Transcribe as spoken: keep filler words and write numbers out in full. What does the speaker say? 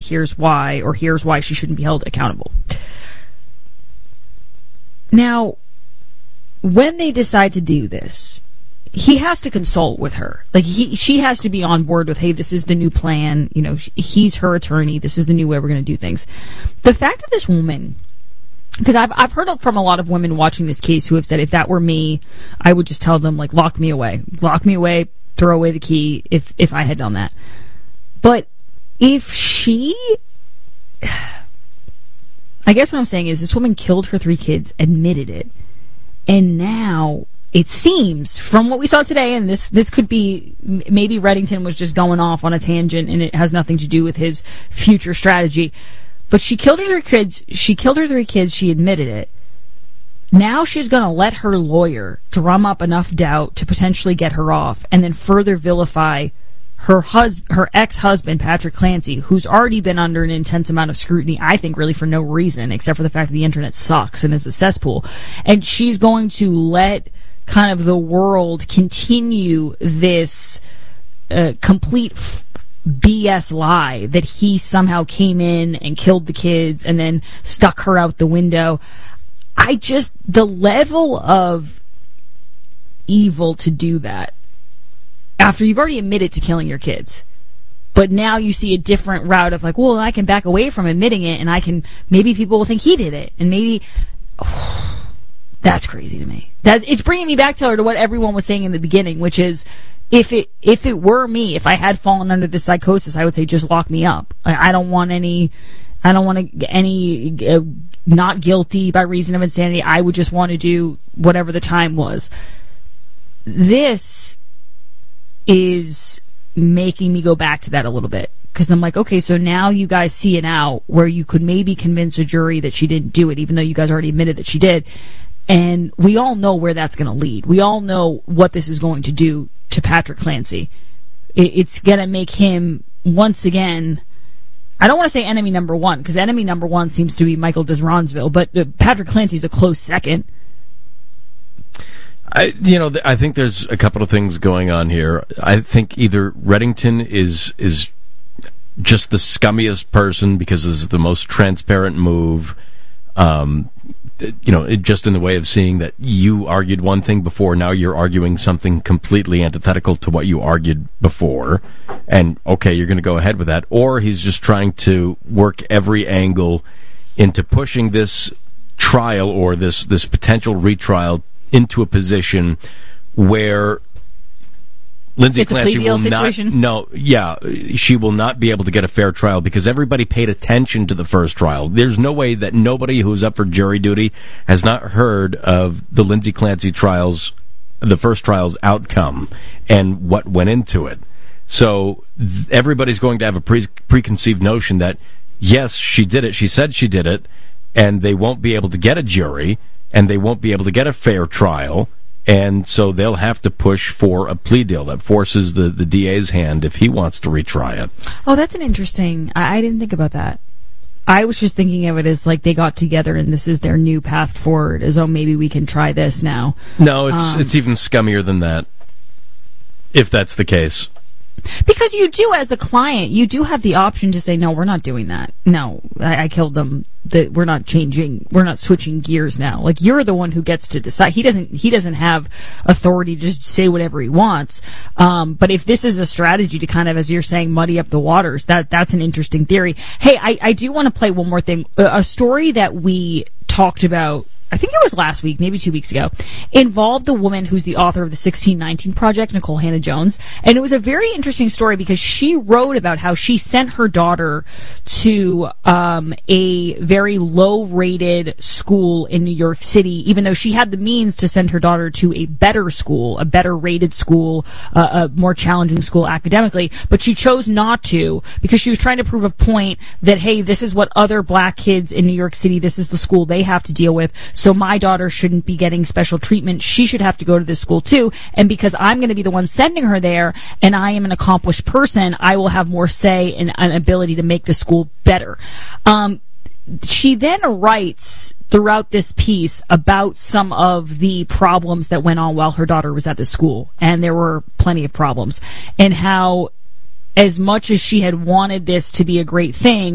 Here's why, or here's why she shouldn't be held accountable. Now, when they decide to do this, he has to consult with her. Like, he, she has to be on board with, hey, this is the new plan. You know, he's her attorney. This is the new way we're going to do things. The fact that this woman, because I've, I've heard from a lot of women watching this case who have said, if that were me, I would just tell them, like, lock me away. Lock me away, throw away the key if, if I had done that. But if she, I guess what I'm saying is this woman killed her three kids, admitted it, and now it seems, from what we saw today, and this this could be, maybe Reddington was just going off on a tangent and it has nothing to do with his future strategy, but she killed her three kids, she killed her three kids, she admitted it. Now she's going to let her lawyer drum up enough doubt to potentially get her off, and then further vilify her hus- her ex-husband, Patrick Clancy, who's already been under an intense amount of scrutiny, I think really for no reason, except for the fact that the internet sucks and is a cesspool. And she's going to let kind of the world continue this uh, complete f- B S lie that he somehow came in and killed the kids and then stuck her out the window. I just, the level of evil to do that after you've already admitted to killing your kids, but now you see a different route of like, well, I can back away from admitting it, and I can, maybe people will think he did it, and maybe, oh, that's crazy to me. That, it's bringing me back to, to what everyone was saying in the beginning, which is, if it if it were me, if I had fallen under this psychosis, I would say just lock me up. I, I don't want any, I don't want to, any, uh, not guilty by reason of insanity. I would just want to do whatever the time was. This is making me go back to that a little bit, because I'm like, okay, so now you guys see it out where you could maybe convince a jury that she didn't do it, even though you guys already admitted that she did. And we all know where that's going to lead. We all know what this is going to do to Patrick Clancy. It, it's going to make him, once again, I don't want to say enemy number one, because enemy number one seems to be Michael Desronsville, but uh, Patrick Clancy's a close second. I, you know, I think there's a couple of things going on here. I think either Reddington is is just the scummiest person because this is the most transparent move. Um, you know, it, just in the way of seeing that you argued one thing before, now you're arguing something completely antithetical to what you argued before, and okay, you're going to go ahead with that. Or he's just trying to work every angle into pushing this trial or this this potential retrial into a position where Lindsay it's Clancy will situation. not, no, yeah, she will not be able to get a fair trial because everybody paid attention to the first trial. There's no way that nobody who's up for jury duty has not heard of the Lindsay Clancy trials, the first trial's outcome and what went into it. So th- everybody's going to have a pre- preconceived notion that, yes, she did it, she said she did it, and they won't be able to get a jury, and they won't be able to get a fair trial, and so they'll have to push for a plea deal that forces the, the D A's hand if he wants to retry it. Oh, that's an interesting... I, I didn't think about that. I was just thinking of it as like they got together and this is their new path forward, as oh, maybe we can try this now. No, it's um, it's even scummier than that, if that's the case. Because you do, as the client, you do have the option to say, no, we're not doing that. No, I, I killed them. That we're not changing. We're not switching gears now. Like, you're the one who gets to decide. He doesn't. He doesn't have authority to just say whatever he wants. Um, but if this is a strategy to kind of, as you're saying, muddy up the waters, that that's an interesting theory. Hey, I, I do want to play one more thing. A, a story that we talked about, I think it was last week, maybe two weeks ago, involved the woman who's the author of the sixteen nineteen Project, Nicole Hannah-Jones. And it was a very interesting story because she wrote about how she sent her daughter to um, a very low-rated school in New York City, even though she had the means to send her daughter to a better school, a better-rated school, uh, a more challenging school academically. But she chose not to because she was trying to prove a point that, hey, this is what other black kids in New York City, this is the school they have to deal with. So my daughter shouldn't be getting special treatment. She should have to go to this school too. And because I'm going to be the one sending her there, and I am an accomplished person, I will have more say and an ability to make the school better. Um, she then writes throughout this piece about some of the problems that went on while her daughter was at the school. And there were plenty of problems. And how, as much as she had wanted this to be a great thing,